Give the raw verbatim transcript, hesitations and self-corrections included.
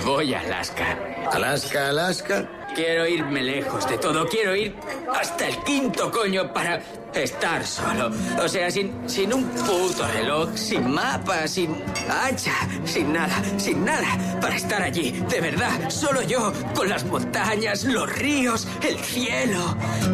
voy a Alaska. ¿Alaska, Alaska? Quiero irme lejos de todo. Quiero ir hasta el quinto coño para estar solo. O sea, sin, sin un puto reloj, sin mapa, sin hacha, sin nada, sin nada. Para estar allí, de verdad, solo yo, con las montañas, los ríos, el cielo.